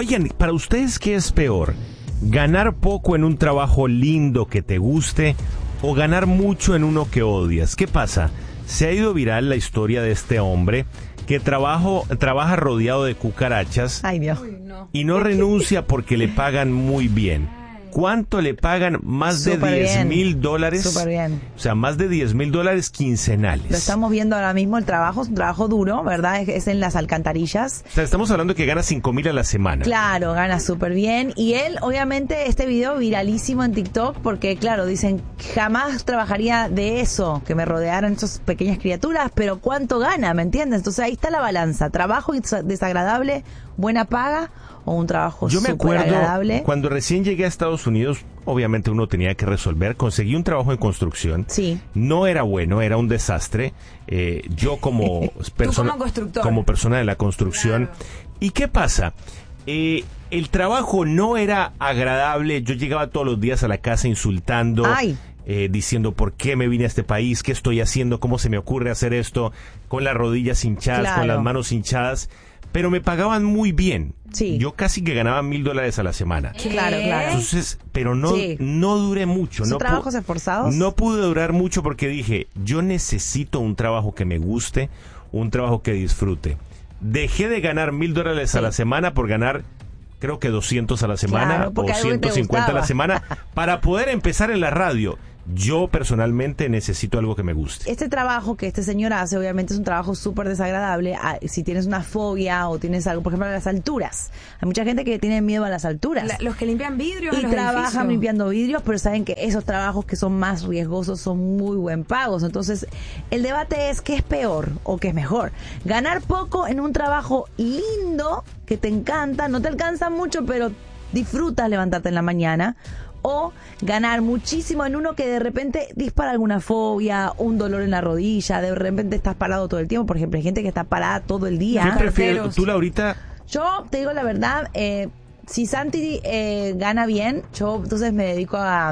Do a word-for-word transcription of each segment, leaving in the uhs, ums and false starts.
Oigan, para ustedes, ¿qué es peor? ¿Ganar poco en un trabajo lindo que te guste o ganar mucho en uno que odias? ¿Qué pasa? Se ha ido viral la historia de este hombre que trabajo, trabaja rodeado de cucarachas. Ay, Dios. Y no renuncia porque le pagan muy bien. ¿Cuánto le pagan? Más de diez mil dólares. Súper bien. O sea, más de diez mil dólares quincenales. Lo estamos viendo ahora mismo, el trabajo es un trabajo duro, ¿verdad? Es, es en las alcantarillas. O sea, estamos hablando que gana cinco mil a la semana. Claro, gana súper bien. Y él, obviamente, este video viralísimo en TikTok, porque, claro, dicen, jamás trabajaría de eso, que me rodearan esas pequeñas criaturas, pero ¿cuánto gana? ¿Me entiendes? Entonces ahí está la balanza. Trabajo desagradable, buena paga, o un trabajo Yo me súper acuerdo agradable. Cuando recién llegué a Estados Unidos, obviamente uno tenía que resolver. Conseguí un trabajo en construcción. Sí. No era bueno, era un desastre. Eh, yo como persona, como constructor. como persona de la construcción. Claro. ¿Y qué pasa? Eh, el trabajo no era agradable. Yo llegaba todos los días a la casa insultando. Ay. Eh, diciendo por qué me vine a este país, qué estoy haciendo, cómo se me ocurre hacer esto, con las rodillas hinchadas, Claro. con las manos hinchadas. Pero me pagaban muy bien. Sí. Yo casi que ganaba mil dólares a la semana. Claro, claro. Entonces, pero no, Sí. no duré mucho. ¿Son No trabajos pu- esforzados? No pude durar mucho porque dije, yo necesito un trabajo que me guste, un trabajo que disfrute. Dejé de ganar mil dólares a Sí. la semana por ganar, creo que doscientos a la semana Claro, o porque algo que te ciento cincuenta a la gustaba. semana para poder empezar en la radio. Yo personalmente necesito algo que me guste. Este trabajo que este señor hace, obviamente es un trabajo súper desagradable. Ah, si tienes una fobia o tienes algo, por ejemplo, a las alturas. Hay mucha gente que tiene miedo a las alturas. La- los que limpian vidrios. y en los trabajan edificios. limpiando vidrios, pero saben que esos trabajos que son más riesgosos son muy buen pagos. Entonces, el debate es qué es peor o qué es mejor. Ganar poco en un trabajo lindo que te encanta, no te alcanza mucho, pero disfrutas levantarte en la mañana. O ganar muchísimo en uno que de repente dispara alguna fobia, un dolor en la rodilla, de repente estás parado todo el tiempo. Por ejemplo, hay gente que está parada todo el día. ¿Qué prefieres? Carteros. Tú, Laurita, Yo te digo la verdad, eh, si Santi eh, gana bien, yo entonces me dedico a,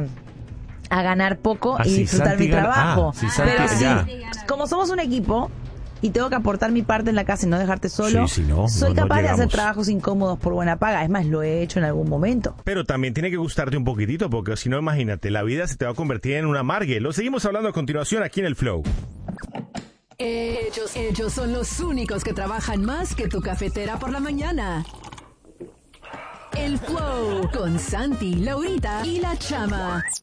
a ganar poco Ah, y si disfrutar Santi mi gana- trabajo. ah, si Santi- Pero sí, ya. como somos un equipo y tengo que aportar mi parte en la casa y no dejarte solo, Sí, sí, no, soy no, no capaz de hacer llegamos. trabajos incómodos por buena paga. Es más, lo he hecho en algún momento. pero también tiene que gustarte un poquitito, porque si no, imagínate, la vida se te va a convertir en un amargue. Lo seguimos hablando a continuación aquí en el Flow. Ellos, ellos son los únicos que trabajan más que tu cafetera por la mañana. El Flow con Santi, Laurita y la Chama.